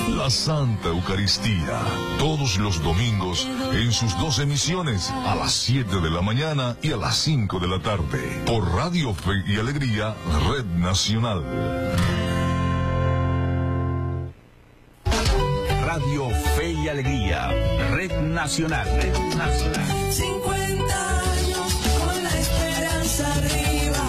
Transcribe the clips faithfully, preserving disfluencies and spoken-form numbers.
la Santa Eucaristía. Todos los domingos en sus dos emisiones, a las siete de la mañana y a las cinco de la tarde, por Radio Fe y Alegría, Red Nacional. Radio Fe y Alegría, Red Nacional, Red Nacional. cincuenta años con la esperanza arriba.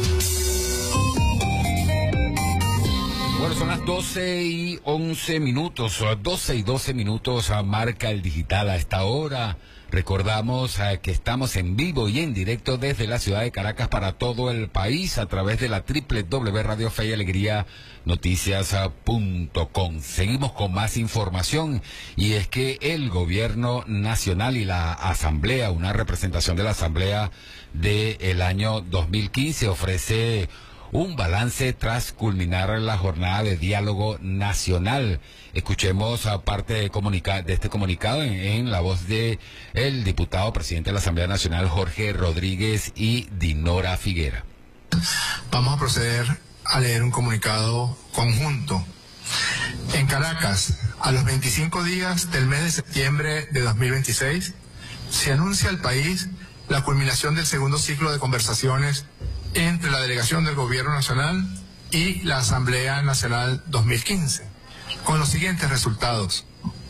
Bueno, son las doce y once minutos, doce y doce minutos, marca el digital a esta hora. Recordamos uh, que estamos en vivo y en directo desde la ciudad de Caracas para todo el país a través de la doble u doble u doble u punto radio fe y alegría noticias punto com. Seguimos con más información, y es que el gobierno nacional y la asamblea, una representación de la asamblea del año dos mil quince, ofrece un balance tras culminar la jornada de diálogo nacional. Escuchemos a parte de, comunica de este comunicado en, en la voz de el diputado presidente de la Asamblea Nacional, Jorge Rodríguez, y Dinora Figuera. Vamos a proceder a leer un comunicado conjunto. En Caracas, a los veinticinco días del mes de septiembre de dos mil veintiséis, se anuncia al país la culminación del segundo ciclo de conversaciones entre la delegación del Gobierno Nacional y la Asamblea Nacional dos mil quince, con los siguientes resultados.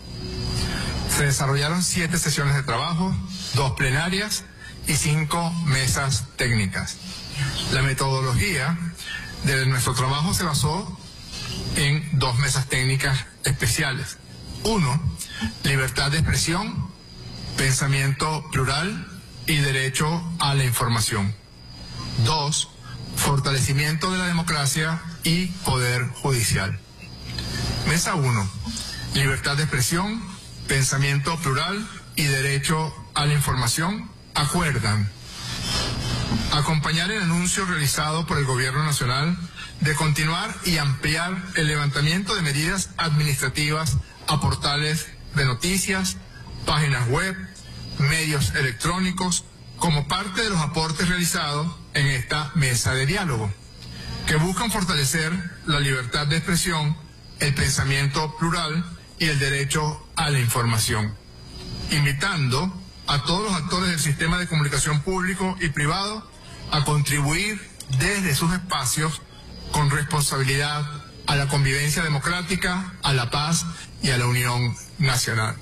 Se desarrollaron siete sesiones de trabajo, dos plenarias y cinco mesas técnicas. La metodología de nuestro trabajo se basó en dos mesas técnicas especiales. Uno, libertad de expresión, pensamiento plural y derecho a la información. Dos, fortalecimiento de la democracia y poder judicial. Mesa uno, libertad de expresión, pensamiento plural y derecho a la información, acuerdan acompañar el anuncio realizado por el Gobierno Nacional de continuar y ampliar el levantamiento de medidas administrativas a portales de noticias, páginas web, medios electrónicos, como parte de los aportes realizados en esta mesa de diálogo, que buscan fortalecer la libertad de expresión, el pensamiento plural y el derecho a la información, invitando a todos los actores del sistema de comunicación público y privado a contribuir desde sus espacios con responsabilidad a la convivencia democrática, a la paz y a la unión nacional.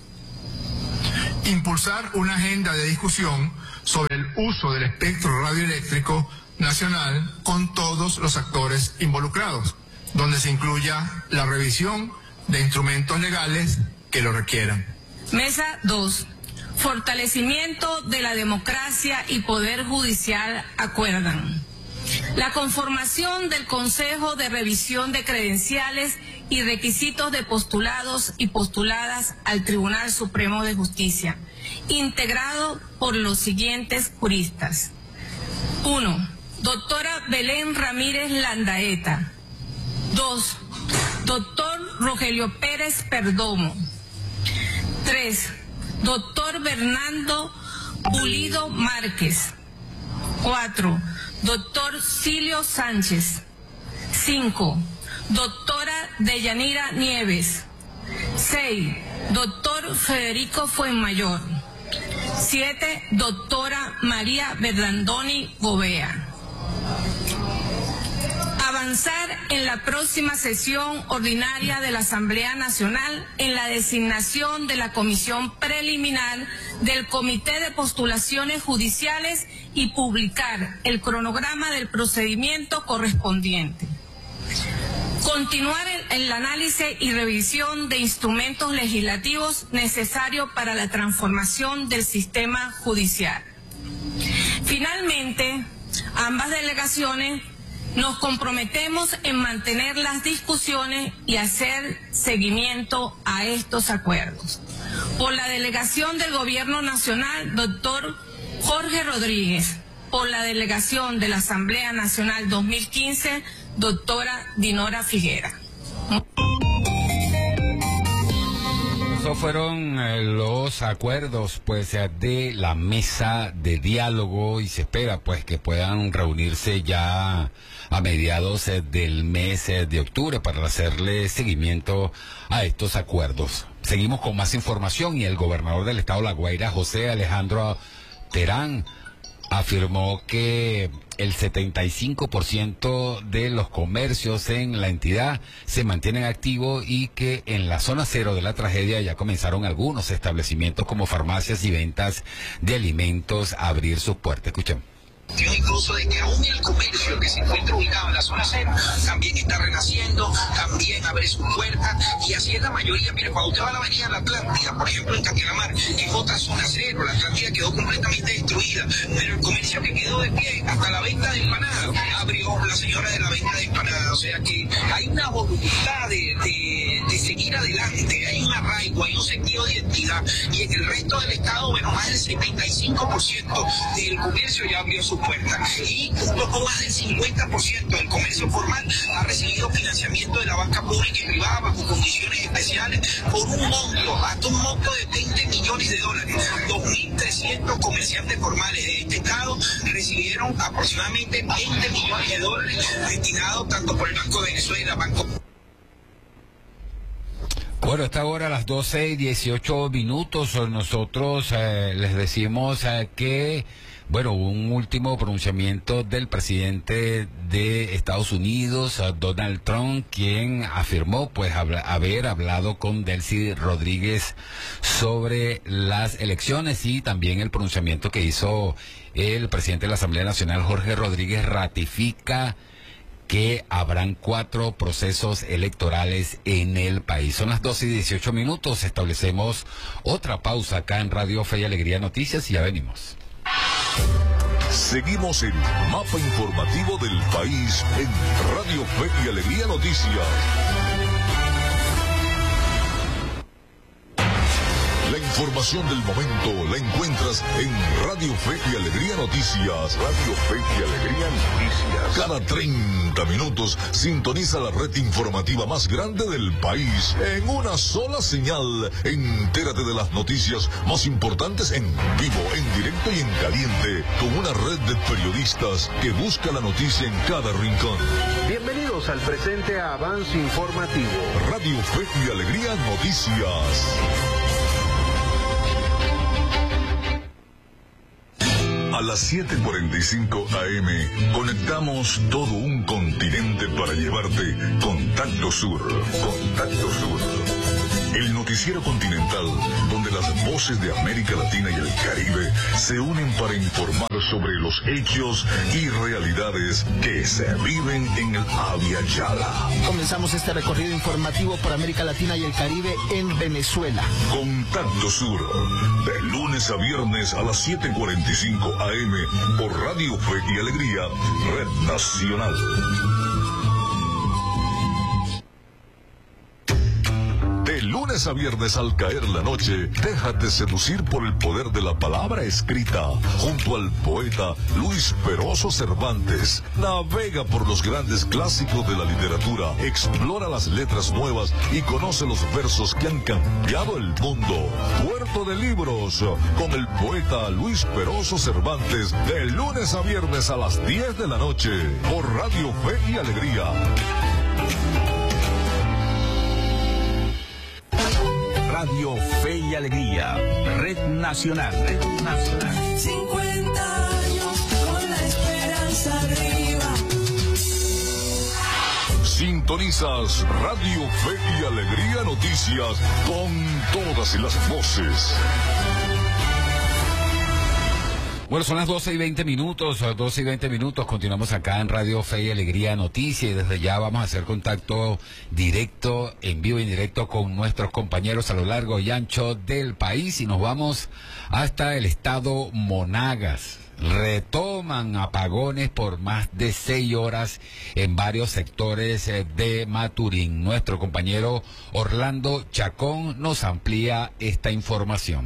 Impulsar una agenda de discusión sobre el uso del espectro radioeléctrico nacional con todos los actores involucrados, donde se incluya la revisión de instrumentos legales que lo requieran. Mesa dos. Fortalecimiento de la democracia y poder judicial, acuerdan la conformación del Consejo de Revisión de Credenciales y Requisitos de Postulados y Postuladas al Tribunal Supremo de Justicia, integrado por los siguientes juristas. uno. Doctora Belén Ramírez Landaeta. dos. Doctor Rogelio Pérez Perdomo. tres. Doctor Bernardo Pulido Márquez. cuatro. Doctor Silio Sánchez. cinco. Doctora Deyanira Nieves. seis. Doctor Federico Fuenmayor. siete. Doctora María Berlandoni Gobea. Avanzar en la próxima sesión ordinaria de la Asamblea Nacional en la designación de la comisión preliminar del Comité de Postulaciones Judiciales y publicar el cronograma del procedimiento correspondiente. Continuar el, el análisis y revisión de instrumentos legislativos necesarios para la transformación del sistema judicial. Finalmente, ambas delegaciones nos comprometemos en mantener las discusiones y hacer seguimiento a estos acuerdos. Por la delegación del Gobierno Nacional, doctor Jorge Rodríguez. Por la delegación de la Asamblea Nacional dos mil quince, doctora Dinora Figuera. Esos fueron eh, los acuerdos pues eh, de la mesa de diálogo y se espera pues que puedan reunirse ya a mediados eh, del mes eh, de octubre para hacerle seguimiento a estos acuerdos. Seguimos con más información y el gobernador del estado de La Guaira, José Alejandro Terán, afirmó que el setenta y cinco por ciento de los comercios en la entidad se mantienen activos y que en la zona cero de la tragedia ya comenzaron algunos establecimientos como farmacias y ventas de alimentos a abrir sus puertas. Escuchen. Incluso de que aún el comercio que se encuentra ubicado en la zona cero también está renaciendo, también abre sus puertas y así es la mayoría. Mire, cuando usted va a la avenida La Atlántida, por ejemplo en Castelamar, es otra zona cero, la Atlántida quedó completamente destruida, pero el comercio que quedó de pie, hasta la venta de empanadas, abrió la señora de la venta de empanadas, o sea que hay una voluntad de, de, de seguir adelante, hay un arraigo, hay un sentido de identidad y en el resto del estado, bueno, más del setenta y cinco por ciento del comercio ya abrió su puerta y un poco más del cincuenta por ciento del comercio formal ha recibido financiamiento de la banca pública y privada bajo condiciones especiales por un monto, hasta un monto de veinte millones de dólares. dos mil trescientos comerciantes formales de este estado recibieron aproximadamente veinte millones de dólares destinados tanto por el Banco de Venezuela, Banco... Bueno, esta hora a las doce y dieciocho minutos nosotros eh, les decimos eh, que bueno, un último pronunciamiento del presidente de Estados Unidos, Donald Trump, quien afirmó pues habla, haber hablado con Delcy Rodríguez sobre las elecciones y también el pronunciamiento que hizo el presidente de la Asamblea Nacional, Jorge Rodríguez, ratifica que habrán cuatro procesos electorales en el país. Son las doce y dieciocho minutos, establecemos otra pausa acá en Radio Fe y Alegría Noticias y ya venimos. Seguimos el mapa informativo del país en Radio Fe y Alegría Noticias. La información del momento la encuentras en Radio Fe y Alegría Noticias. Radio Fe y Alegría Noticias. Cada treinta minutos sintoniza la red informativa más grande del país en una sola señal. Entérate de las noticias más importantes en vivo, en directo y en caliente, con una red de periodistas que busca la noticia en cada rincón. Bienvenidos al presente avance informativo. Radio Fe y Alegría Noticias. A las siete cuarenta y cinco A M conectamos todo un continente para llevarte Contacto Sur. Contacto Sur. El noticiero continental donde las voces de América Latina y el Caribe se unen para informar sobre los hechos y realidades que se viven en el Abya Yala. Comenzamos este recorrido informativo por América Latina y el Caribe en Venezuela. Contacto Sur, de lunes a viernes a las siete cuarenta y cinco A M por Radio Fe y Alegría, Red Nacional. De lunes a viernes al caer la noche, déjate seducir por el poder de la palabra escrita. Junto al poeta Luis Peroso Cervantes, navega por los grandes clásicos de la literatura, explora las letras nuevas y conoce los versos que han cambiado el mundo. Puerto de Libros, con el poeta Luis Peroso Cervantes, de lunes a viernes a las diez de la noche, por Radio Fe y Alegría. Radio Fe y Alegría, Red Nacional, Red Nacional. cincuenta años con la esperanza arriba. Sintonizas Radio Fe y Alegría Noticias con todas las voces. Bueno, son las doce y veinte minutos, doce y veinte minutos, continuamos acá en Radio Fe y Alegría Noticias y desde ya vamos a hacer contacto directo, en vivo y en directo con nuestros compañeros a lo largo y ancho del país y nos vamos hasta el estado Monagas. Retoman apagones por más de seis horas en varios sectores de Maturín. Nuestro compañero Orlando Chacón nos amplía esta información.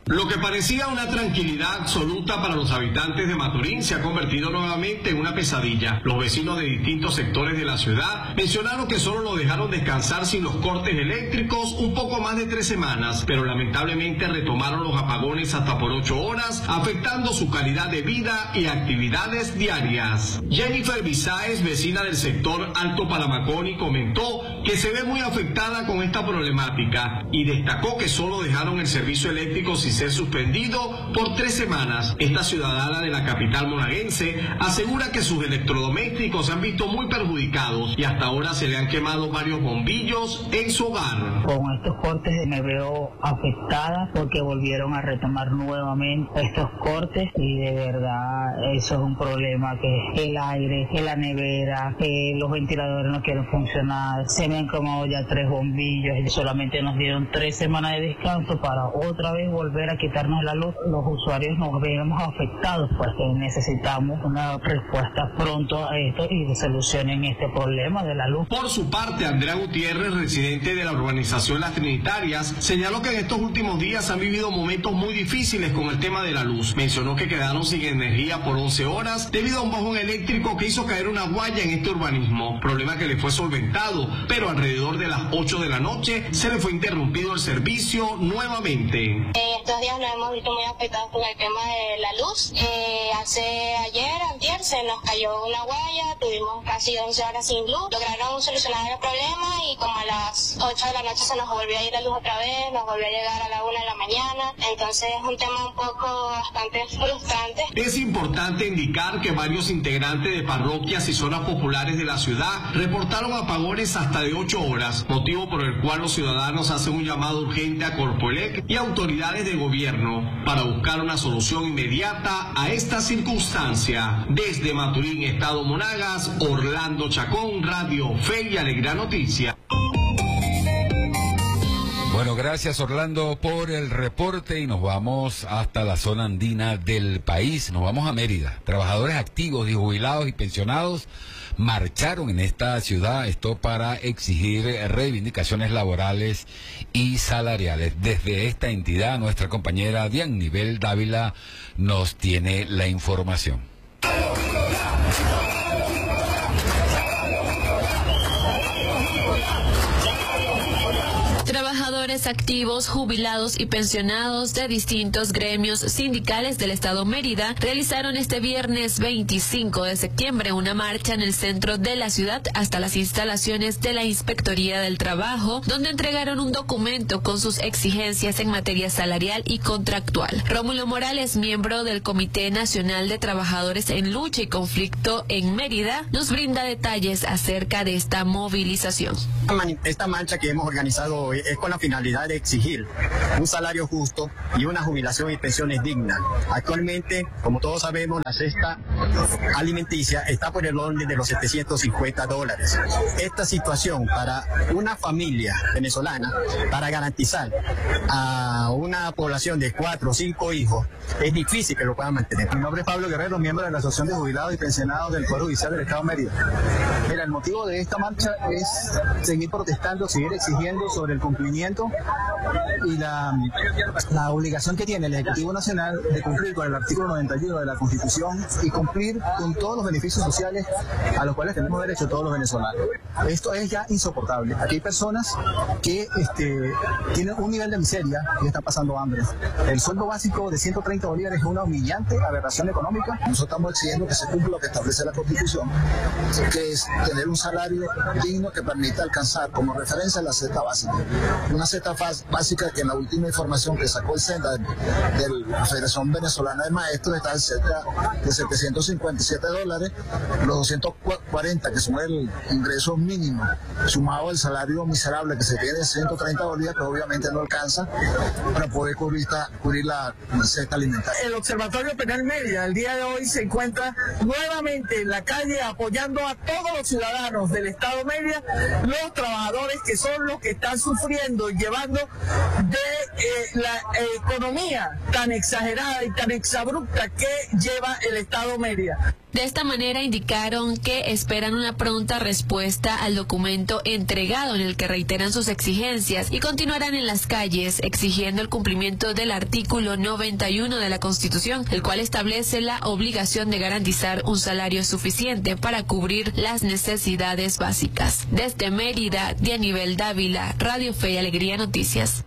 Lo que parecía una tranquilidad absoluta para los habitantes de Maturín se ha convertido nuevamente en una pesadilla. Los vecinos de distintos sectores de la ciudad mencionaron que solo lo dejaron descansar sin los cortes eléctricos un poco más de tres semanas, pero lamentablemente retomaron los apagones hasta por ocho horas, afectando su calidad de vida y actividades diarias. Jennifer Bisáez, vecina del sector Alto Palamaconi, comentó que se ve muy afectada con esta problemática y destacó que solo dejaron el servicio eléctrico sin ser suspendido por tres semanas. Esta ciudadana de la capital monaguense asegura que sus electrodomésticos se han visto muy perjudicados y hasta ahora se le han quemado varios bombillos en su hogar. Con estos cortes me veo afectada porque volvieron a retomar nuevamente estos cortes y de verdad eso es un problema, que el aire, que la nevera, que los ventiladores no quieren funcionar. Se me han quemado ya tres bombillos y solamente nos dieron tres semanas de descanso para otra vez volver a quitarnos la luz. Los usuarios nos vemos afectados, pues necesitamos una respuesta pronto a esto y solucionen este problema de la luz. Por su parte, Andrea Gutiérrez, residente de la urbanización Las Trinitarias, señaló que en estos últimos días han vivido momentos muy difíciles con el tema de la luz. Mencionó que quedaron sin energía por once horas debido a un bajón eléctrico que hizo caer una guaya en este urbanismo, problema que le fue solventado, pero alrededor de las ocho de la noche se le fue interrumpido el servicio nuevamente. Eh, estos días nos hemos visto muy afectados con el tema de la luz. Eh, hace ayer, antier, se nos cayó una guaya, tuvimos casi once horas sin luz. Lograron solucionar el problema y como a las ocho de la noche se nos volvió a ir la luz otra vez, nos volvió a llegar a la una de la mañana. Entonces es un tema un poco bastante frustrante. Es importante indicar que varios integrantes de parroquias y zonas populares de la ciudad reportaron apagones hasta de ocho horas, motivo por el cual los ciudadanos hacen un llamado urgente a Corpoelec y autoridades de gobierno para buscar una solución inmediata a esta circunstancia. Desde Maturín, Estado Monagas, Orlando Chacón, Radio Fe y Alegría Noticia. Bueno, gracias Orlando por el reporte y nos vamos hasta la zona andina del país. Nos vamos a Mérida. Trabajadores activos y jubilados y pensionados marcharon en esta ciudad, esto para exigir reivindicaciones laborales y salariales. Desde esta entidad, nuestra compañera Dianibel Dávila nos tiene la información. Trabajadores activos, jubilados y pensionados de distintos gremios sindicales del Estado Mérida realizaron este viernes veinticinco de septiembre una marcha en el centro de la ciudad hasta las instalaciones de la Inspectoría del Trabajo, donde entregaron un documento con sus exigencias en materia salarial y contractual. Rómulo Morales, miembro del Comité Nacional de Trabajadores en Lucha y Conflicto en Mérida, nos brinda detalles acerca de esta movilización. Esta marcha que hemos organizado hoy es con la finalidad de exigir un salario justo y una jubilación y pensiones dignas. Actualmente, como todos sabemos, la cesta alimenticia está por el orden de los setecientos cincuenta dólares. Esta situación para una familia venezolana, para garantizar a una población de cuatro o cinco hijos, es difícil que lo puedan mantener. Mi nombre es Pablo Guerrero, miembro de la Asociación de Jubilados y Pensionados del Poder Judicial del Estado de Mérida. Mira, el motivo de esta marcha es seguir protestando, seguir exigiendo sobre el cumplimiento y la, la obligación que tiene el Ejecutivo Nacional de cumplir con el artículo noventa y uno de la Constitución y cumplir con todos los beneficios sociales a los cuales tenemos derecho todos los venezolanos. Esto es ya insoportable. Aquí hay personas que este, tienen un nivel de miseria y están pasando hambre. El sueldo básico de ciento treinta bolívares es una humillante aberración económica. Nosotros estamos exigiendo que se cumpla lo que establece la Constitución, que es tener un salario digno que permita alcanzar como referencia la cesta básica. Una cesta básica que en la última información que sacó el CENDA de, de la Federación Venezolana de Maestros está cerca de setecientos cincuenta y siete dólares, los doscientos cuarenta que son el ingreso mínimo, sumado al salario miserable que se tiene de ciento treinta bolívares, que obviamente no alcanza para poder cubrir, esta, cubrir la cesta alimentaria. El Observatorio Penal Mérida el día de hoy se encuentra nuevamente en la calle apoyando a todos los ciudadanos del Estado de Mérida, los trabajadores que son los que están sufriendo y llevando de eh, la eh, economía tan exagerada y tan exabrupta que lleva el Estado de Mérida. De esta manera indicaron que esperan una pronta respuesta al documento entregado en el que reiteran sus exigencias y continuarán en las calles exigiendo el cumplimiento del artículo noventa y uno de la Constitución, el cual establece la obligación de garantizar un salario suficiente para cubrir las necesidades básicas. Desde Mérida, Dianibel Dávila, Radio Fe y Alegría Noticias.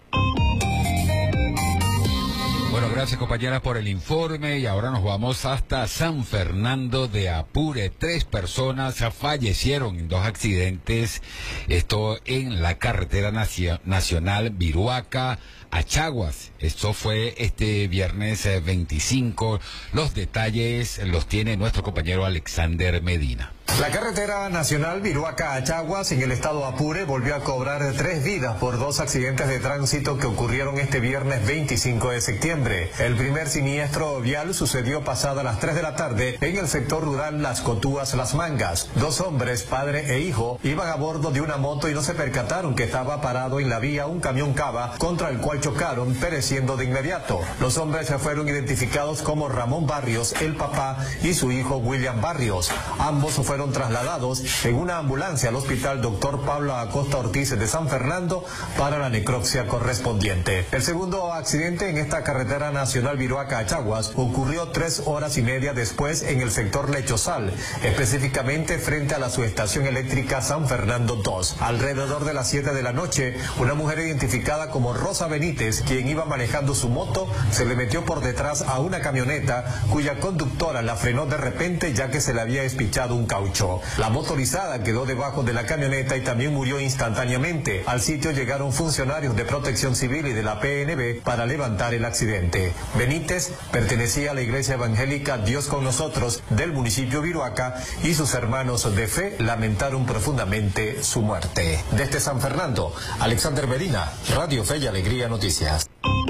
Bueno, gracias compañeras por el informe y ahora nos vamos hasta San Fernando de Apure. Tres personas fallecieron en dos accidentes, esto en la carretera nacional Viruaca a Chaguas. Esto fue este viernes veinticinco. Los detalles los tiene nuestro compañero Alexander Medina. La carretera nacional Viruaca a Chaguas en el estado Apure volvió a cobrar tres vidas por dos accidentes de tránsito que ocurrieron este viernes veinticinco de septiembre. El primer siniestro vial sucedió pasada las tres de la tarde en el sector rural Las Cotúas Las Mangas. Dos hombres, padre e hijo, iban a bordo de una moto y no se percataron que estaba parado en la vía un camión cava contra el cual chocaron, pereciendo de inmediato. Los hombres se fueron identificados como Ramón Barrios, el papá, y su hijo William Barrios. Ambos fueron trasladados en una ambulancia al hospital doctor Pablo Acosta Ortiz de San Fernando para la necropsia correspondiente. El segundo accidente en esta carretera nacional Viruaca a Chaguas ocurrió tres horas y media después en el sector Lechosal, específicamente frente a la subestación eléctrica San Fernando dos. Alrededor de las siete de la noche, una mujer identificada como Rosa Benítez, quien iba manejando su moto, se le metió por detrás a una camioneta cuya conductora la frenó de repente ya que se le había espichado un caucho. La motorizada quedó debajo de la camioneta y también murió instantáneamente. Al sitio llegaron funcionarios de Protección Civil y de la P N B para levantar el accidente. Benítez pertenecía a la Iglesia Evangélica Dios con Nosotros del municipio Viruaca y sus hermanos de fe lamentaron profundamente su muerte. Desde San Fernando, Alexander Medina, Radio Fe y Alegría Noticias.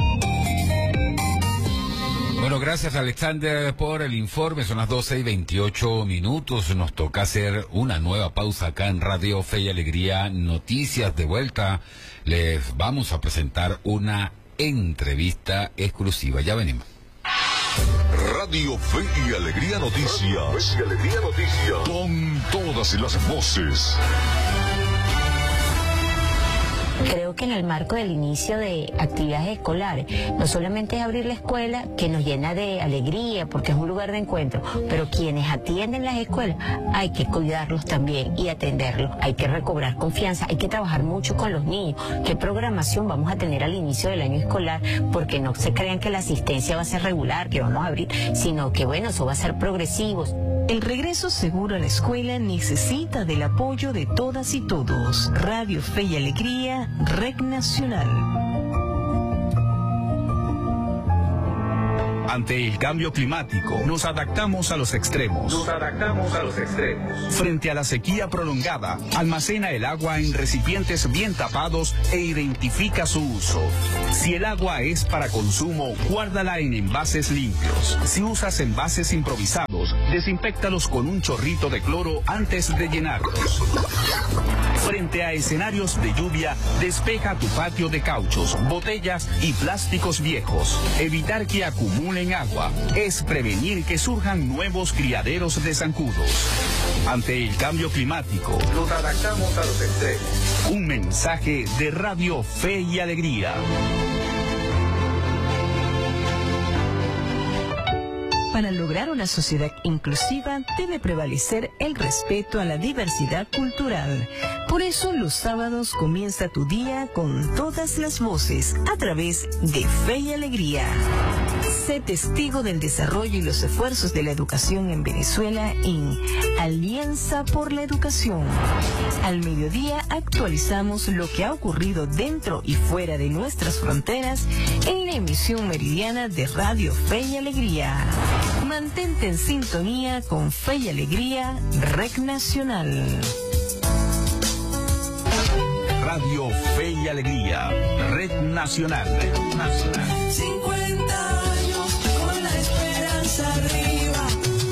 Bueno, gracias Alexander por el informe. Son las doce y veintiocho minutos. Nos toca hacer una nueva pausa acá en Radio Fe y Alegría Noticias. De vuelta les vamos a presentar una entrevista exclusiva. Ya venimos. Radio Fe y Alegría Noticias. Fe y Alegría Noticias. Con todas las voces. Creo que en el marco del inicio de actividades escolares, no solamente es abrir la escuela, que nos llena de alegría porque es un lugar de encuentro, pero quienes atienden las escuelas hay que cuidarlos también y atenderlos, hay que recobrar confianza, hay que trabajar mucho con los niños. ¿Qué programación vamos a tener al inicio del año escolar? Porque no se crean que la asistencia va a ser regular, que vamos a abrir, sino que bueno, eso va a ser progresivo. El regreso seguro a la escuela necesita del apoyo de todas y todos. Radio Fe y Alegría, Red Nacional. Ante el cambio climático, nos adaptamos a los extremos. Nos adaptamos a los extremos. Frente a la sequía prolongada, almacena el agua en recipientes bien tapados e identifica su uso. Si el agua es para consumo, guárdala en envases limpios. Si usas envases improvisados, desinféctalos con un chorrito de cloro antes de llenarlos. Frente a escenarios de lluvia, despeja tu patio de cauchos, botellas y plásticos viejos. Evitar que acumulen agua es prevenir que surjan nuevos criaderos de zancudos. Ante el cambio climático, nos adaptamos a los extremos. Un mensaje de Radio Fe y Alegría. Para lograr una sociedad inclusiva debe prevalecer el respeto a la diversidad cultural. Por eso los sábados comienza tu día con todas las voces a través de Fe y Alegría. Sé testigo del desarrollo y los esfuerzos de la educación en Venezuela en Alianza por la Educación. Al mediodía actualizamos lo que ha ocurrido dentro y fuera de nuestras fronteras en la emisión meridiana de Radio Fe y Alegría. Mantente en sintonía con Fe y Alegría, Red Nacional. Radio Fe y Alegría, Red Nacional. Red Nacional. cincuenta años con la esperanza arriba.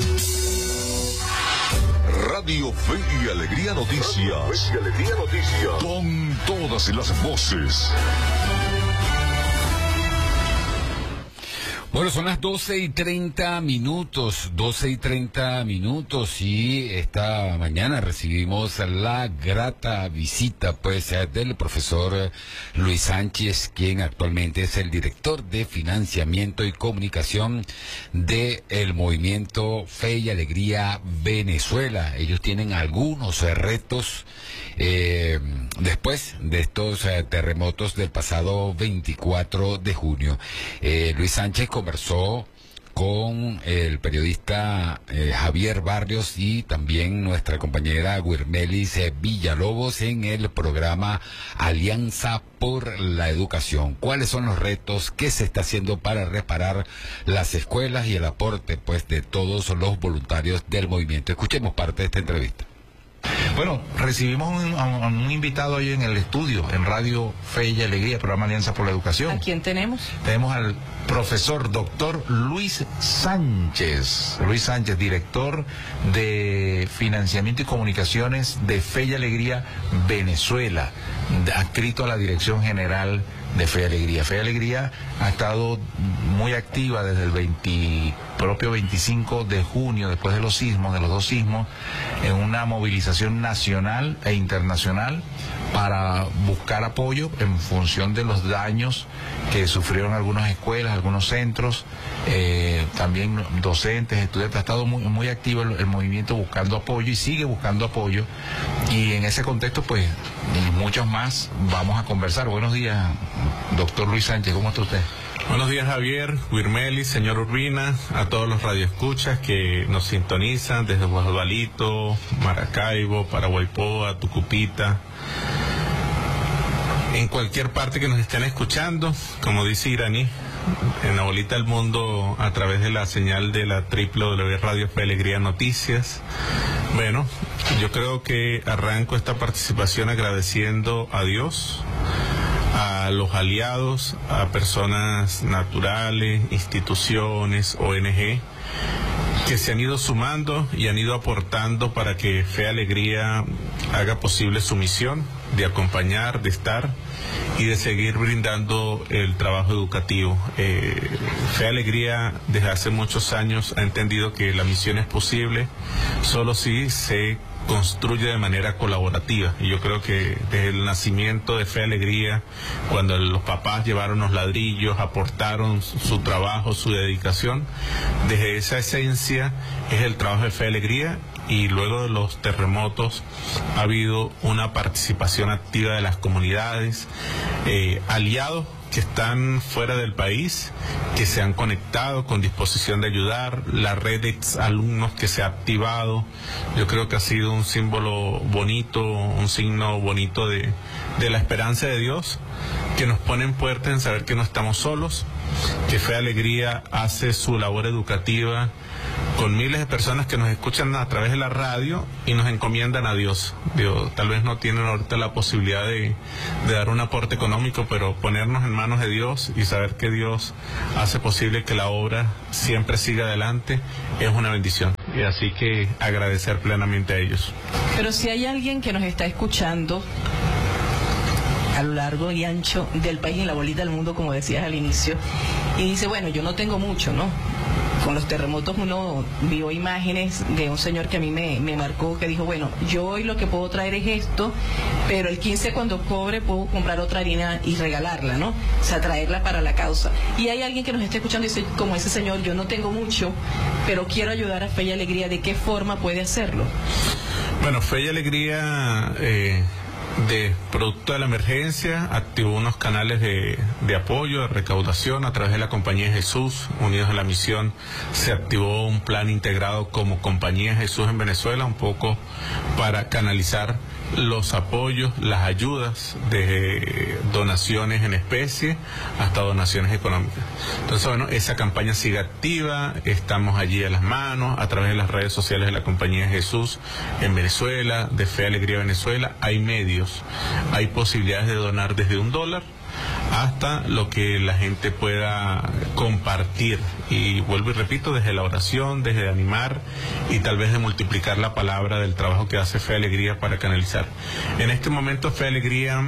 Radio Fe y Alegría Noticias. Fe y Alegría Noticias. Con todas las voces. Bueno, son las doce y treinta minutos, doce y treinta minutos, y esta mañana recibimos la grata visita pues del profesor Luis Sánchez, quien actualmente es el director de financiamiento y comunicación de el movimiento Fe y Alegría Venezuela. Ellos tienen algunos retos eh, después de estos eh, terremotos del pasado veinticuatro de junio. Eh, Luis Sánchez conversó con el periodista eh, Javier Barrios y también nuestra compañera Wirmelis eh, Villalobos en el programa Alianza por la Educación. ¿Cuáles son los retos? ¿Qué se está haciendo para reparar las escuelas? Y el aporte pues de todos los voluntarios del movimiento. Escuchemos parte de esta entrevista. Bueno, recibimos un, a un invitado hoy en el estudio, en Radio Fe y Alegría, programa Alianza por la Educación. ¿A quién tenemos? Tenemos al profesor doctor Luis Sánchez. Luis Sánchez, director de Financiamiento y Comunicaciones de Fe y Alegría Venezuela, adscrito a la Dirección General de Fe y Alegría. Fe y Alegría ha estado muy activa desde el veinte, propio veinticinco de junio, después de los sismos, de los dos sismos, en una movilización nacional e internacional para buscar apoyo en función de los daños que sufrieron algunas escuelas, algunos centros, eh, también docentes, estudiantes. Ha estado muy, muy activo el, el movimiento buscando apoyo y sigue buscando apoyo, y en ese contexto pues y muchos más vamos a conversar. Buenos días, doctor Luis Sánchez, ¿cómo está usted? Buenos días, Javier, Wirmelis, señor Urbina, a todos los radioescuchas que nos sintonizan desde Guadualito, Maracaibo, Paraguaypoa, Tucupita, en cualquier parte que nos estén escuchando, como dice Irani, en la bolita del mundo a través de la señal de la doble u doble u doble u punto Radio Fe y Alegría Noticias. Bueno, yo creo que arranco esta participación agradeciendo a Dios, a los aliados, a personas naturales, instituciones, O N G, que se han ido sumando y han ido aportando para que Fe y Alegría haga posible su misión de acompañar, de estar y de seguir brindando el trabajo educativo. Eh, Fe y Alegría desde hace muchos años ha entendido que la misión es posible solo si se construye de manera colaborativa, y yo creo que desde el nacimiento de Fe y Alegría, cuando los papás llevaron los ladrillos, aportaron su trabajo, su dedicación, desde esa esencia es el trabajo de Fe y Alegría. Y luego de los terremotos ha habido una participación activa de las comunidades, eh, aliados que están fuera del país, que se han conectado con disposición de ayudar, la red de alumnos que se ha activado. Yo creo que ha sido un símbolo bonito, un signo bonito de, de la esperanza de Dios, que nos pone en puerta en saber que no estamos solos, que Fe y Alegría hace su labor educativa con miles de personas que nos escuchan a través de la radio y nos encomiendan a Dios. Dios, tal vez no tienen ahorita la posibilidad de, de dar un aporte económico, pero ponernos en manos de Dios y saber que Dios hace posible que la obra siempre siga adelante es una bendición. Y así que agradecer plenamente a ellos. Pero si hay alguien que nos está escuchando a lo largo y ancho del país, en la bolita del mundo, como decías al inicio, y dice, bueno, yo no tengo mucho, ¿no? Con los terremotos uno vio imágenes de un señor que a mí me, me marcó, que dijo, bueno, yo hoy lo que puedo traer es esto, pero el quince cuando cobre puedo comprar otra harina y regalarla, ¿no? O sea, traerla para la causa. Y hay alguien que nos está escuchando y dice, como ese señor, yo no tengo mucho, pero quiero ayudar a Fe y Alegría. ¿De qué forma puede hacerlo? Bueno, Fe y Alegría... Eh... de producto de la emergencia, activó unos canales de, de apoyo, de recaudación a través de la Compañía de Jesús, Unidos en la Misión. Se activó un plan integrado como Compañía de Jesús en Venezuela, un poco para canalizar los apoyos, las ayudas, desde donaciones en especie hasta donaciones económicas. Entonces, bueno, esa campaña sigue activa, estamos allí a las manos, a través de las redes sociales de la Compañía de Jesús en Venezuela, de Fe y Alegría Venezuela. Hay medios, hay posibilidades de donar desde un dólar hasta lo que la gente pueda compartir, y vuelvo y repito, desde la oración, desde animar y tal vez de multiplicar la palabra del trabajo que hace Fe y Alegría para canalizar. En este momento Fe y Alegría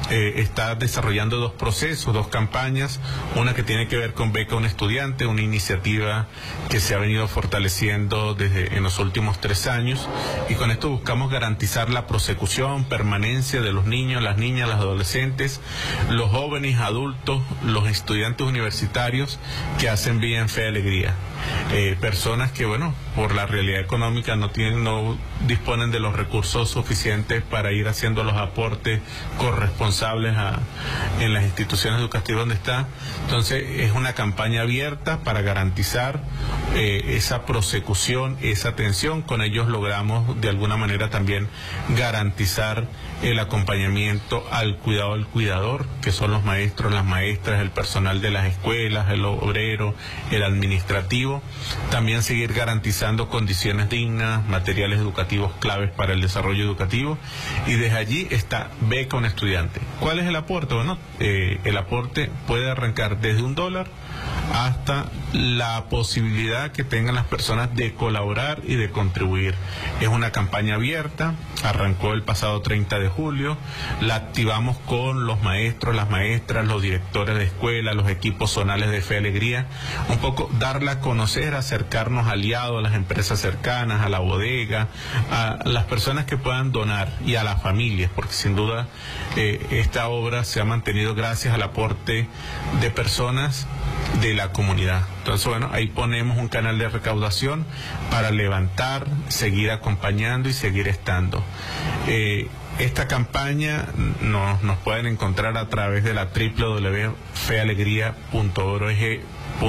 eh, está desarrollando dos procesos, dos campañas, una que tiene que ver con Beca a un Estudiante, una iniciativa que se ha venido fortaleciendo desde en los últimos tres años, y con esto buscamos garantizar la prosecución, permanencia de los niños, las niñas, los adolescentes, los jóvenes, adultos, los estudiantes universitarios que hacen vida en Fe y Alegría. Eh, personas que, bueno, por la realidad económica no tienen, no disponen de los recursos suficientes para ir haciendo los aportes corresponsables a, en las instituciones educativas donde está. Entonces es una campaña abierta para garantizar eh, esa prosecución, esa atención. Con ellos logramos de alguna manera también garantizar el acompañamiento al cuidado del cuidador, que son los maestros, las maestras, el personal de las escuelas, el obrero, el administrativo. También seguir garantizando condiciones dignas, materiales educativos claves para el desarrollo educativo, y desde allí está Beca a un Estudiante. ¿Cuál es el aporte? Bueno, eh, el aporte puede arrancar desde un dólar hasta la posibilidad que tengan las personas de colaborar y de contribuir. Es una campaña abierta, arrancó el pasado treinta de julio, la activamos con los maestros, las maestras, los directores de escuela, los equipos zonales de Fe y Alegría, un poco darla a conocer, acercarnos aliados a las empresas cercanas, a la bodega, a las personas que puedan donar y a las familias, porque sin duda eh, esta obra se ha mantenido gracias al aporte de personas de la comunidad. Entonces, bueno, ahí ponemos un canal de recaudación para levantar, seguir acompañando y seguir estando. Eh, esta campaña nos, nos pueden encontrar a través de la doble u doble u doble u punto fe alegría punto org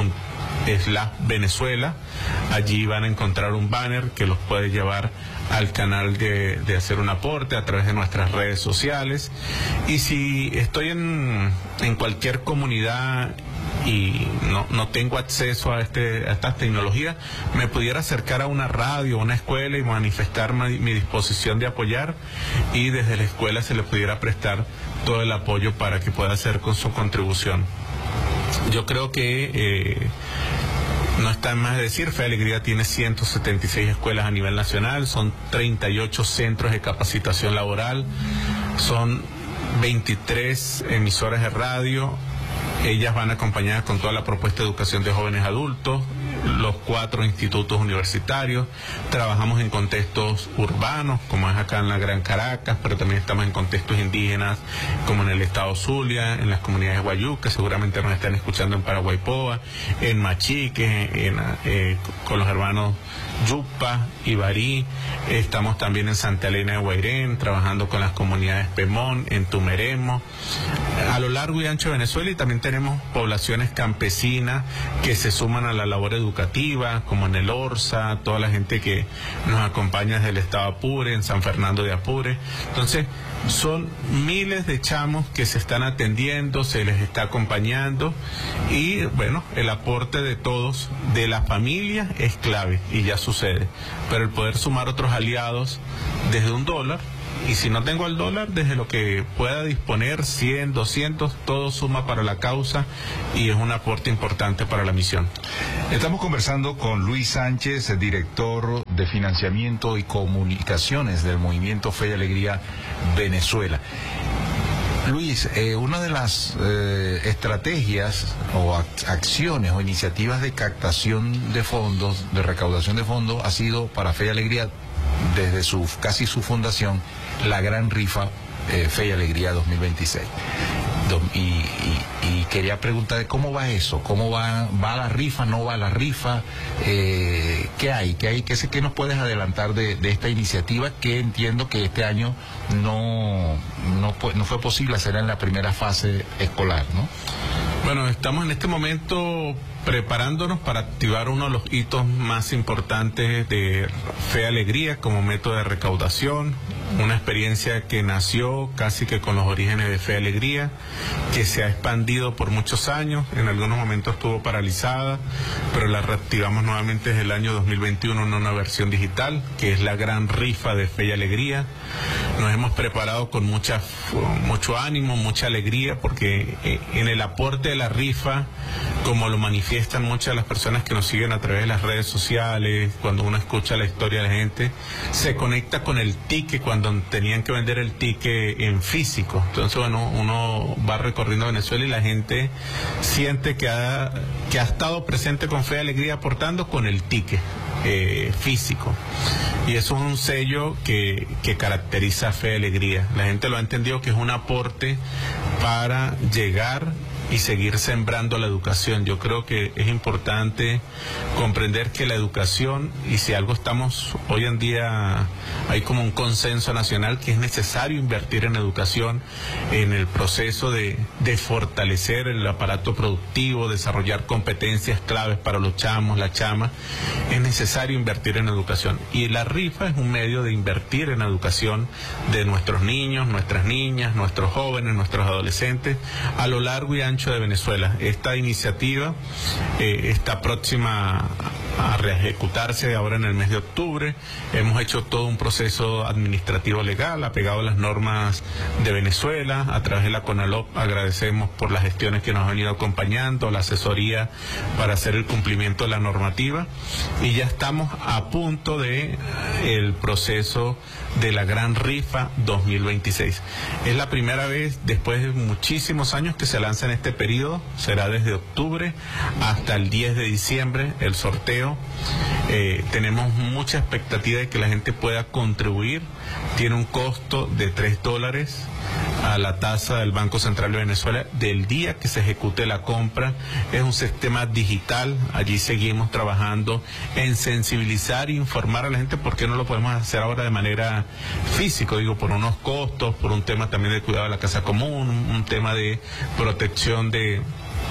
slash Venezuela. Allí van a encontrar un banner que los puede llevar al canal de, de hacer un aporte a través de nuestras redes sociales. Y si estoy en, en cualquier comunidad y no, no tengo acceso a, este, a estas tecnologías, me pudiera acercar a una radio, a una escuela y manifestar mi, mi disposición de apoyar, y desde la escuela se le pudiera prestar todo el apoyo para que pueda hacer con su contribución. Yo creo que eh, no está más de decir, Fe y Alegría tiene ciento setenta y seis escuelas a nivel nacional, son treinta y ocho centros de capacitación laboral, son veintitrés emisoras de radio. Ellas van acompañadas con toda la propuesta de educación de jóvenes adultos, los cuatro institutos universitarios. Trabajamos en contextos urbanos, como es acá en la Gran Caracas, pero también estamos en contextos indígenas, como en el estado Zulia, en las comunidades Guayú, que seguramente nos están escuchando en Paraguaypoa, en Machique, en, eh, con los hermanos Yupa y Barí. Estamos también en Santa Elena de Guairén, trabajando con las comunidades Pemón, en Tumeremo, a lo largo y ancho de Venezuela, y también tenemos poblaciones campesinas que se suman a la labor educativa, como en el Orza, toda la gente que nos acompaña desde el estado Apure, en San Fernando de Apure. Entonces, son miles de chamos que se están atendiendo, se les está acompañando, y bueno, el aporte de todos, de la familia, es clave, y ya sucede. Pero el poder sumar otros aliados desde un dólar, y si no tengo el dólar, desde lo que pueda disponer, cien, doscientos, todo suma para la causa y es un aporte importante para la misión. Estamos conversando con Luis Sánchez, el director de Financiamiento y Comunicaciones del Movimiento Fe y Alegría Venezuela. Luis, eh, una de las eh, estrategias o ac acciones o iniciativas de captación de fondos, de recaudación de fondos, ha sido para Fe y Alegría, desde su casi su fundación, la gran rifa eh, Fe y Alegría dos mil veintiséis. Y, y, y quería preguntar cómo va eso, cómo va, va la rifa, no va la rifa, eh, qué hay, qué hay, qué, qué nos puedes adelantar de, de esta iniciativa, que entiendo que este año no, no, no fue posible hacer en la primera fase escolar, ¿no? Bueno, estamos en este momento preparándonos para activar uno de los hitos más importantes de Fe y Alegría como método de recaudación, una experiencia que nació casi que con los orígenes de Fe y Alegría, que se ha expandido por muchos años, en algunos momentos estuvo paralizada, pero la reactivamos nuevamente desde el año dos mil veintiuno en una versión digital, que es la gran rifa de Fe y Alegría. Nos nos hemos preparado con mucha, mucho ánimo, mucha alegría, porque en el aporte de la rifa, como lo manifiestan muchas de las personas que nos siguen a través de las redes sociales, cuando uno escucha la historia de la gente, se conecta con el ticket cuando tenían que vender el ticket en físico. Entonces, bueno, uno va recorriendo Venezuela y la gente siente que ha, que ha estado presente con fe y alegría aportando con el ticket eh, físico. Y eso es un sello que, que caracteriza Fe y Alegría. La gente lo ha entendido que es un aporte para llegar y seguir sembrando la educación. Yo creo que es importante comprender que la educación, y si algo estamos hoy en día, hay como un consenso nacional que es necesario invertir en educación, en el proceso de, de fortalecer el aparato productivo, desarrollar competencias claves para los chamos, la chama, es necesario invertir en educación. Y la rifa es un medio de invertir en educación de nuestros niños, nuestras niñas, nuestros jóvenes, nuestros adolescentes, a lo largo y ancho de Venezuela. Esta iniciativa eh, está próxima a reejecutarse ahora en el mes de octubre. Hemos hecho todo un proceso administrativo legal apegado a las normas de Venezuela. A través de la CONALOP agradecemos por las gestiones que nos han venido acompañando, la asesoría para hacer el cumplimiento de la normativa, y ya estamos a punto de el proceso de la gran rifa dos mil veintiséis. Es la primera vez después de muchísimos años que se lanza en este periodo. Será desde octubre hasta el diez de diciembre el sorteo. Eh, tenemos mucha expectativa de que la gente pueda contribuir. Tiene un costo de tres dólares a la tasa del Banco Central de Venezuela del día que se ejecute la compra. Es un sistema digital. Allí seguimos trabajando en sensibilizar e informar a la gente, porque no lo podemos hacer ahora de manera física, digo, por unos costos, por un tema también de cuidado de la casa común, un tema de protección de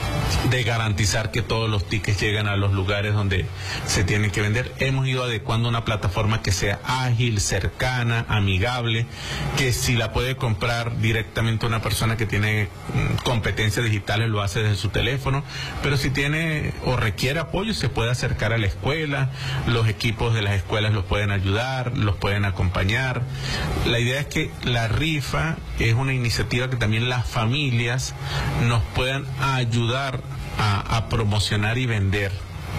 de garantizar que todos los tickets lleguen a los lugares donde se tienen que vender. Hemos ido adecuando una plataforma que sea ágil, cercana, amigable, que si la puede comprar directamente una persona que tiene competencias digitales lo hace desde su teléfono, pero si tiene o requiere apoyo se puede acercar a la escuela, los equipos de las escuelas los pueden ayudar, los pueden acompañar. La idea es que la rifa es una iniciativa que también las familias nos puedan ayudar a, a promocionar y vender.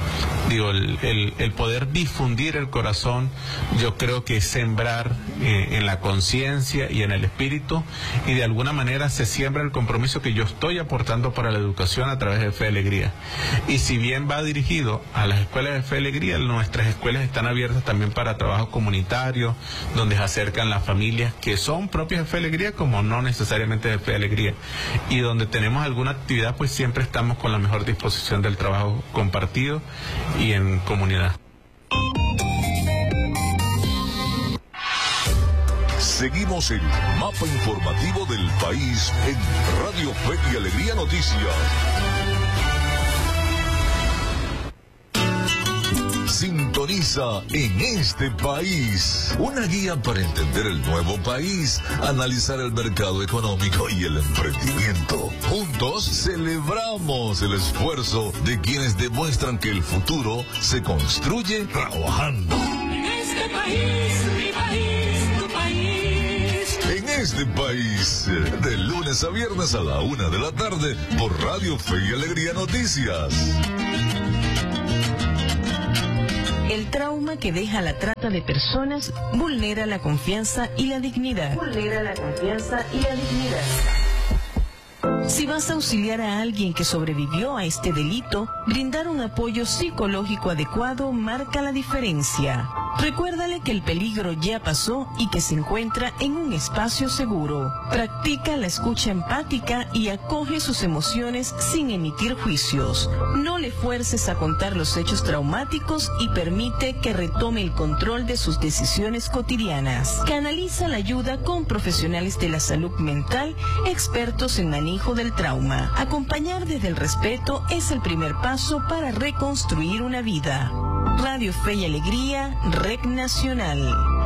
Digo, el, el, el poder difundir el corazón, yo creo que es sembrar eh, en la conciencia y en el espíritu, y de alguna manera se siembra el compromiso que yo estoy aportando para la educación a través de Fe y Alegría. Y si bien va dirigido a las escuelas de Fe y Alegría, nuestras escuelas están abiertas también para trabajo comunitario, donde se acercan las familias que son propias de Fe y Alegría, como no necesariamente de Fe y Alegría, y donde tenemos alguna actividad, pues siempre estamos con la mejor disposición del trabajo compartido y en comunidad. Seguimos el mapa informativo del país en Radio Fe y Alegría Noticias. Sintoniza En Este País, una guía para entender el nuevo país, analizar el mercado económico y el emprendimiento. Juntos celebramos el esfuerzo de quienes demuestran que el futuro se construye trabajando. En este país, mi país, tu país. En este país, de lunes a viernes a la una de la tarde, por Radio Fe y Alegría Noticias. El trauma que deja la trata de personas vulnera la confianza y la dignidad. Vulnera la confianza y la dignidad. Si vas a auxiliar a alguien que sobrevivió a este delito, brindar un apoyo psicológico adecuado marca la diferencia. Recuérdale que el peligro ya pasó y que se encuentra en un espacio seguro. Practica la escucha empática y acoge sus emociones sin emitir juicios. No le fuerces a contar los hechos traumáticos y permite que retome el control de sus decisiones cotidianas. Canaliza la ayuda con profesionales de la salud mental, expertos en manejo del trauma. Acompañar desde el respeto es el primer paso para reconstruir una vida. Radio Fe y Alegría, Red Nacional.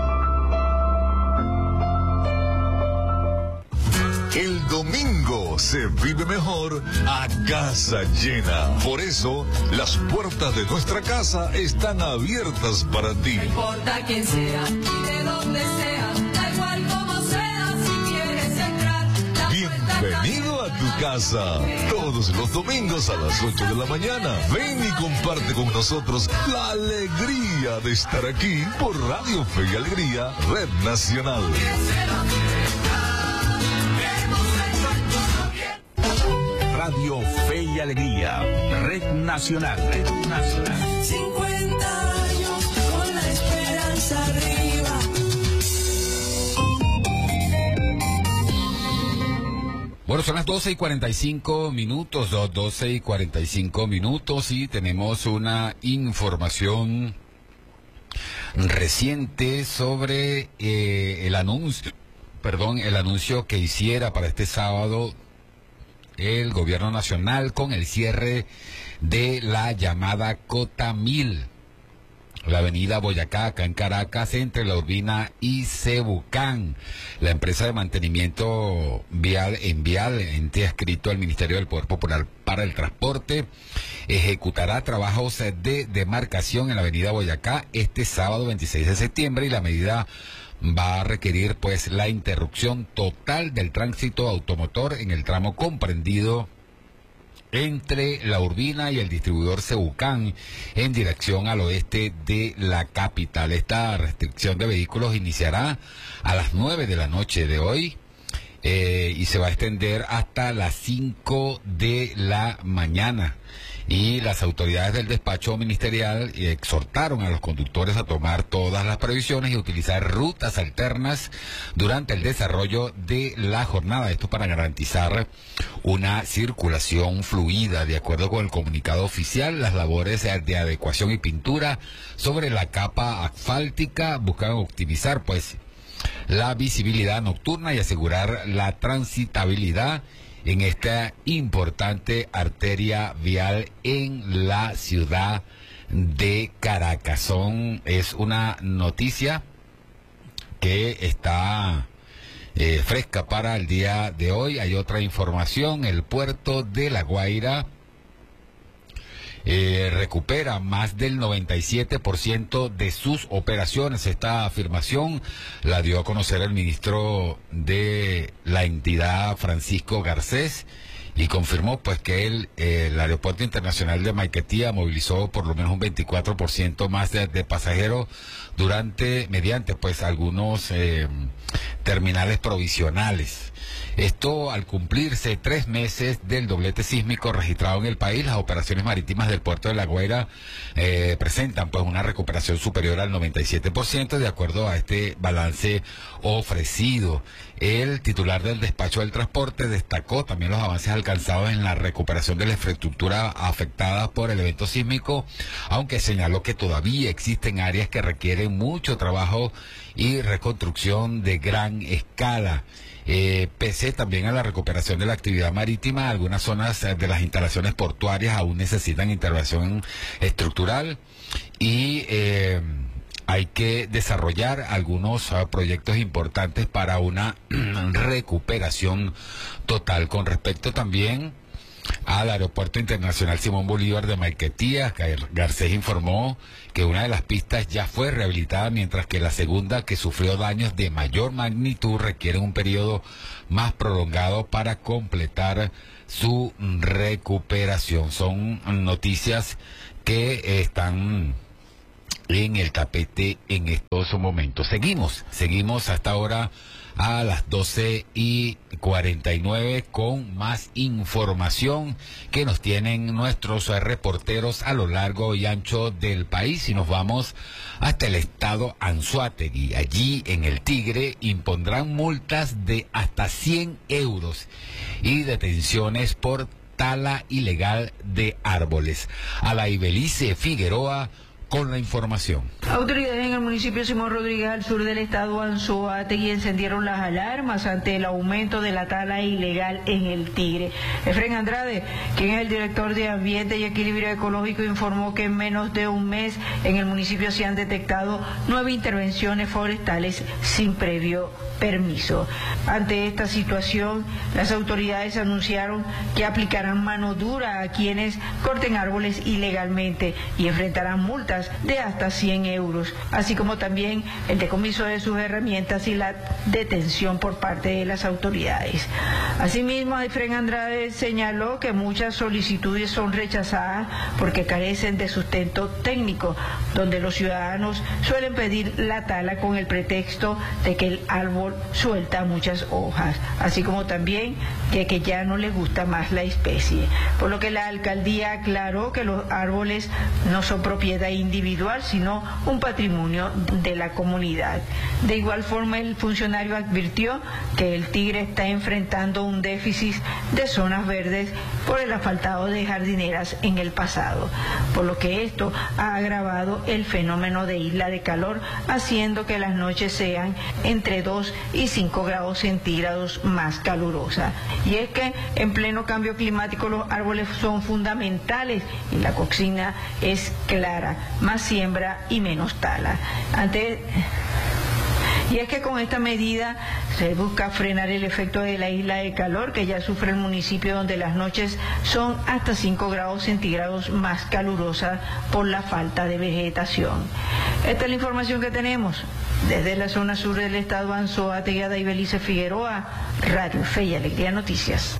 El domingo se vive mejor a casa llena. Por eso, las puertas de nuestra casa están abiertas para ti. No importa quién sea y de dónde sea, da igual como sea. casa. Todos los domingos a las ocho de la mañana. Ven y comparte con nosotros la alegría de estar aquí por Radio Fe y Alegría, Red Nacional. Radio Fe y Alegría, Red Nacional, Red Nacional. cincuenta años con la esperanza arriba. Bueno, son las doce y cuarenta y cinco minutos, doce y cuarenta y cinco minutos, y tenemos una información reciente sobre eh, el anuncio, perdón, el anuncio que hiciera para este sábado el gobierno nacional con el cierre de la llamada Cota Mil, la avenida Boyacá, acá en Caracas, entre La Urbina y Cebucán. La empresa de mantenimiento vial en vial, ente adscrito al Ministerio del Poder Popular para el Transporte, ejecutará trabajos de demarcación en la avenida Boyacá este sábado veintiséis de septiembre, y la medida va a requerir pues la interrupción total del tránsito automotor en el tramo comprendido entre La Urbina y el distribuidor Cebucán en dirección al oeste de la capital. Esta restricción de vehículos iniciará a las nueve de la noche de hoy eh, y se va a extender hasta las cinco de la mañana. Y las autoridades del despacho ministerial exhortaron a los conductores a tomar todas las previsiones y utilizar rutas alternas durante el desarrollo de la jornada. Esto para garantizar una circulación fluida. De acuerdo con el comunicado oficial, las labores de adecuación y pintura sobre la capa asfáltica buscan optimizar pues la visibilidad nocturna y asegurar la transitabilidad en esta importante arteria vial en la ciudad de Caracas. Son, es una noticia que está eh, fresca para el día de hoy. Hay otra información: el puerto de La Guaira Eh, recupera más del noventa y siete por ciento de sus operaciones. Esta afirmación la dio a conocer el ministro de la entidad, Francisco Garcés, y confirmó pues que el, eh, el aeropuerto internacional de Maiquetía movilizó por lo menos un veinticuatro por ciento más de, de pasajeros durante, mediante pues algunos eh, terminales provisionales. Esto al cumplirse tres meses del doblete sísmico registrado en el país. Las operaciones marítimas del puerto de La Guaira eh, presentan pues una recuperación superior al noventa y siete por ciento de acuerdo a este balance ofrecido. El titular del despacho del transporte destacó también los avances alcanzados en la recuperación de la infraestructura afectada por el evento sísmico, aunque señaló que todavía existen áreas que requieren mucho trabajo y reconstrucción de gran escala. Eh, pese también a la recuperación de la actividad marítima, algunas zonas de las instalaciones portuarias aún necesitan intervención estructural y eh, hay que desarrollar algunos uh, proyectos importantes para una recuperación total. Con respecto también al Aeropuerto Internacional Simón Bolívar de Maiquetía, Garcés informó que una de las pistas ya fue rehabilitada, mientras que la segunda, que sufrió daños de mayor magnitud, requiere un periodo más prolongado para completar su recuperación. Son noticias que están en el tapete en estos momentos. Seguimos, seguimos hasta ahora a las doce y cuarenta y nueve con más información que nos tienen nuestros reporteros a lo largo y ancho del país, y nos vamos hasta el estado Anzoátegui. Allí en el Tigre impondrán multas de hasta cien euros y detenciones por tala ilegal de árboles. A la Ibelice Figueroa con la información. Autoridades en el municipio Simón Rodríguez, al sur del estado Anzoátegui, encendieron las alarmas ante el aumento de la tala ilegal en el Tigre. Efren Andrade, quien es el director de Ambiente y Equilibrio Ecológico, informó que en menos de un mes en el municipio se han detectado nueve intervenciones forestales sin previo permiso. Ante esta situación, las autoridades anunciaron que aplicarán mano dura a quienes corten árboles ilegalmente y enfrentarán multas de hasta cien euros, así como también el decomiso de sus herramientas y la detención por parte de las autoridades. Asimismo, Efren Andrade señaló que muchas solicitudes son rechazadas porque carecen de sustento técnico, donde los ciudadanos suelen pedir la tala con el pretexto de que el árbol suelta muchas hojas, así como también de que ya no les gusta más la especie, por lo que la alcaldía aclaró que los árboles no son propiedad individual, sino un patrimonio de la comunidad. De igual forma, el funcionario advirtió que el Tigre está enfrentando un déficit de zonas verdes por el asfaltado de jardineras en el pasado, por lo que esto ha agravado el fenómeno de isla de calor, haciendo que las noches sean entre dos y cinco grados centígrados más calurosas. Y es que en pleno cambio climático los árboles son fundamentales y la consigna es clara: más siembra y menos tala. Ante Y es que con esta medida se busca frenar el efecto de la isla de calor que ya sufre el municipio, donde las noches son hasta cinco grados centígrados más calurosas por la falta de vegetación. Esta es la información que tenemos. Desde la zona sur del estado, Anzoátegui, Daibelice Figueroa, Radio Fe y Alegría Noticias.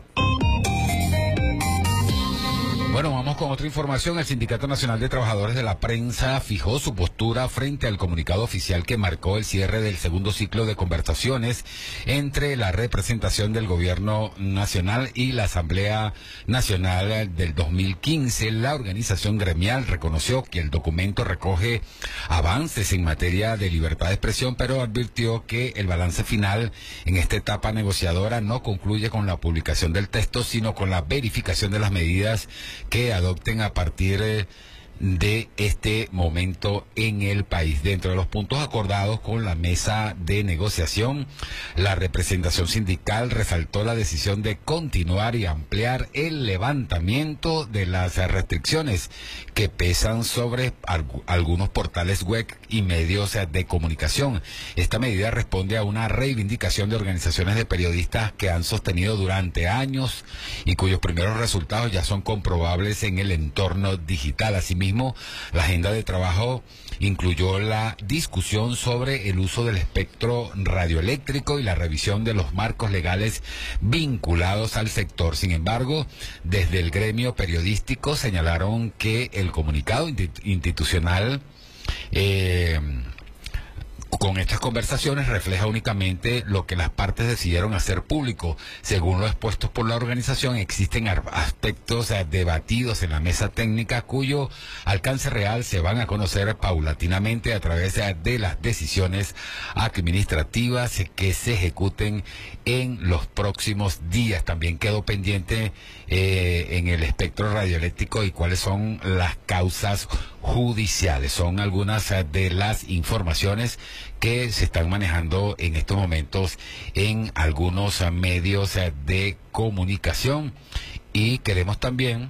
Bueno, vamos con otra información. El Sindicato Nacional de Trabajadores de la Prensa fijó su postura frente al comunicado oficial que marcó el cierre del segundo ciclo de conversaciones entre la representación del Gobierno Nacional y la Asamblea Nacional del dos mil quince. La organización gremial reconoció que el documento recoge avances en materia de libertad de expresión, pero advirtió que el balance final en esta etapa negociadora no concluye con la publicación del texto, sino con la verificación de las medidas que adopten a partir de este momento en el país. Dentro de los puntos acordados con la mesa de negociación, la representación sindical resaltó la decisión de continuar y ampliar el levantamiento de las restricciones que pesan sobre algunos portales web y medios de comunicación. Esta medida responde a una reivindicación de organizaciones de periodistas que han sostenido durante años y cuyos primeros resultados ya son comprobables en el entorno digital. Asimismo, la agenda de trabajo incluyó la discusión sobre el uso del espectro radioeléctrico y la revisión de los marcos legales vinculados al sector. Sin embargo, desde el gremio periodístico señalaron que el comunicado institucional eh, con estas conversaciones refleja únicamente lo que las partes decidieron hacer público. Según lo expuesto por la organización, existen aspectos eh, debatidos en la mesa técnica cuyo alcance real se van a conocer paulatinamente a través eh, de las decisiones administrativas que se ejecuten en los próximos días. También quedó pendiente eh, en el espectro radioeléctrico y cuáles son las causas judiciales. Son algunas eh, de las informaciones que se están manejando en estos momentos en algunos uh, medios uh, de comunicación, y queremos también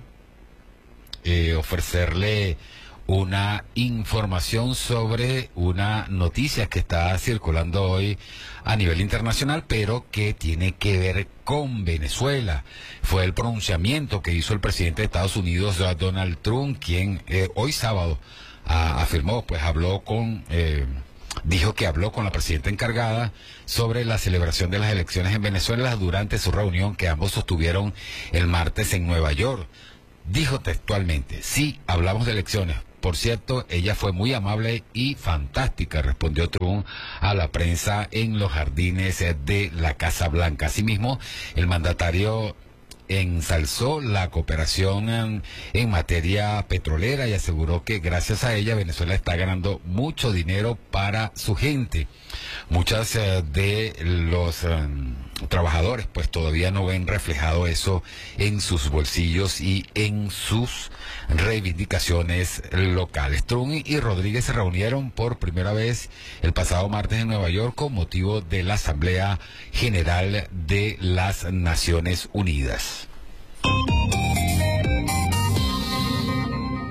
eh, ofrecerle una información sobre una noticia que está circulando hoy a nivel internacional, pero que tiene que ver con Venezuela. Fue el pronunciamiento que hizo el presidente de Estados Unidos, Donald Trump, quien eh, hoy sábado a, afirmó, pues habló con... Eh, dijo que habló con la presidenta encargada sobre la celebración de las elecciones en Venezuela durante su reunión que ambos sostuvieron el martes en Nueva York. Dijo textualmente: sí, hablamos de elecciones. Por cierto, ella fue muy amable y fantástica, respondió Trump a la prensa en los jardines de la Casa Blanca. Asimismo, el mandatario ensalzó la cooperación en, en materia petrolera y aseguró que gracias a ella Venezuela está ganando mucho dinero para su gente. Muchas eh, de los eh, trabajadores pues todavía no ven reflejado eso en sus bolsillos y en sus reivindicaciones locales. Trump y Rodríguez se reunieron por primera vez el pasado martes en Nueva York con motivo de la Asamblea General de las Naciones Unidas. Bueno, vamos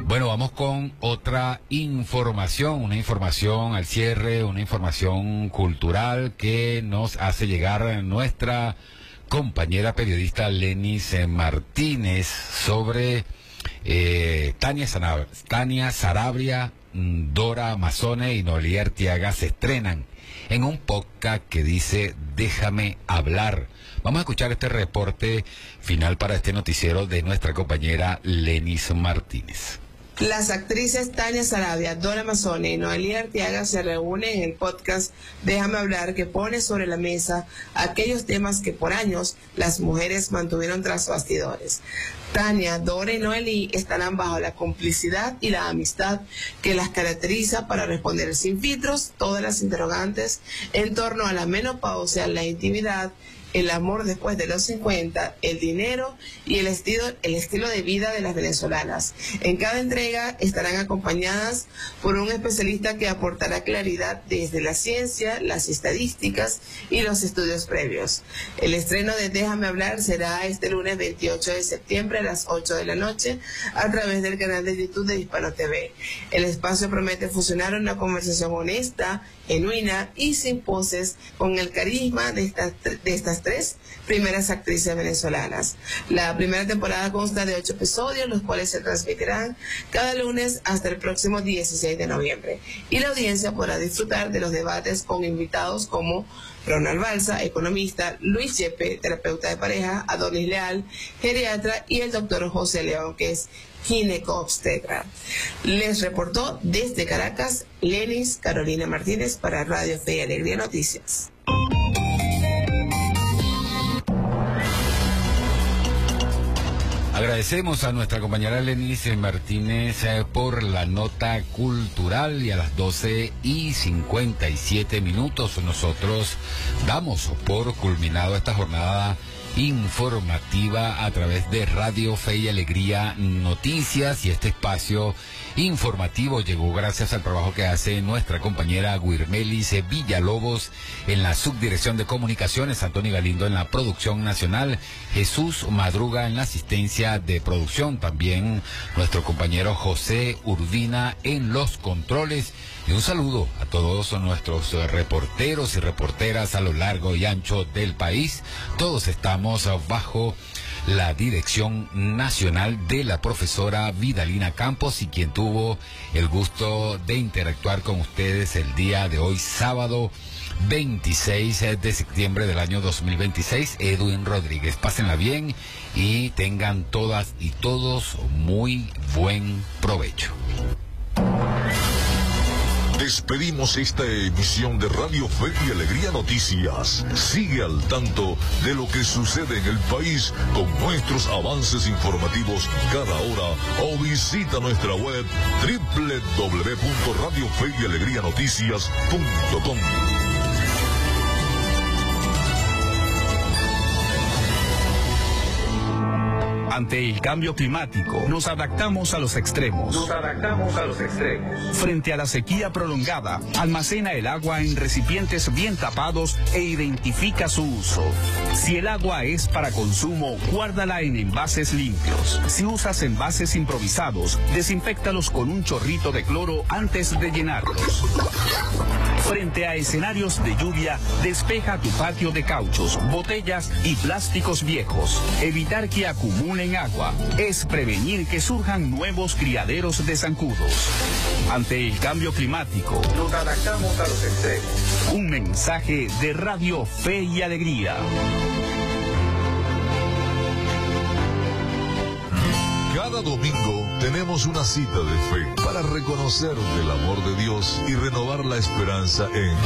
vamos con otra información, una información al cierre, una información cultural que nos hace llegar nuestra compañera periodista Lenis Martínez sobre eh, Tania, Sanab Tania Sarabia, Dora Mazzone y Noelí Arteaga se estrenan en un podcast que dice Déjame hablar. Vamos a escuchar este reporte final para este noticiero de nuestra compañera Lenis Martínez. Las actrices Tania Sarabia, Dora Mazzone y Noelí Arteaga se reúnen en el podcast Déjame hablar, que pone sobre la mesa aquellos temas que por años las mujeres mantuvieron tras bastidores. Tania, Dora y Noelí estarán bajo la complicidad y la amistad que las caracteriza para responder sin filtros todas las interrogantes en torno a la menopausia, la intimidad, el amor después de los cincuenta, el dinero y el estilo, el estilo de vida de las venezolanas. En cada entrega estarán acompañadas por un especialista que aportará claridad desde la ciencia, las estadísticas y los estudios previos. El estreno de Déjame hablar será este lunes veintiocho de septiembre a las ocho de la noche a través del canal de YouTube de Hispano T V. El espacio promete fusionar una conversación honesta, genuina y sin poses con el carisma de estas, de estas tres primeras actrices venezolanas. La primera temporada consta de ocho episodios, los cuales se transmitirán cada lunes hasta el próximo dieciséis de noviembre. Y la audiencia podrá disfrutar de los debates con invitados como Ronald Balsa, economista, Luis Yepe, terapeuta de pareja, Adonis Leal, geriatra, y el doctor José León, que es ginecobstetra. Les reportó desde Caracas Lenis Carolina Martínez para Radio Fe y Alegría Noticias. Agradecemos a nuestra compañera Lenis Martínez eh, por la nota cultural, y a las doce y cincuenta y siete minutos nosotros damos por culminado esta jornada informativa a través de Radio Fe y Alegría Noticias, y este espacio informativo llegó gracias al trabajo que hace nuestra compañera Guirmelis Villalobos en la subdirección de comunicaciones, Antonio Galindo en la producción nacional, Jesús Madruga en la asistencia de producción, también nuestro compañero José Urbina en los controles. Y un saludo a todos nuestros reporteros y reporteras a lo largo y ancho del país. Todos estamos bajo la dirección nacional de la profesora Vidalina Campos, y quien tuvo el gusto de interactuar con ustedes el día de hoy, sábado veintiséis de septiembre del año dos mil veintiséis, Edwin Rodríguez. Pásenla bien y tengan todas y todos muy buen provecho. Despedimos esta emisión de Radio Fe y Alegría Noticias. Sigue al tanto de lo que sucede en el país con nuestros avances informativos cada hora, o visita nuestra web doble u doble u doble u punto radio fe y alegría noticias punto com. Ante el cambio climático, nos adaptamos a los extremos. Nos adaptamos a los extremos. Frente a la sequía prolongada, almacena el agua en recipientes bien tapados e identifica su uso. Si el agua es para consumo, guárdala en envases limpios. Si usas envases improvisados, desinféctalos con un chorrito de cloro antes de llenarlos. Frente a escenarios de lluvia, despeja tu patio de cauchos, botellas y plásticos viejos. Evitar que acumulen agua es prevenir que surjan nuevos criaderos de zancudos. Ante el cambio climático, nos adaptamos a los extremos. Un mensaje de Radio Fe y Alegría. Cada domingo tenemos una cita de fe para reconocer del amor de Dios y renovar la esperanza en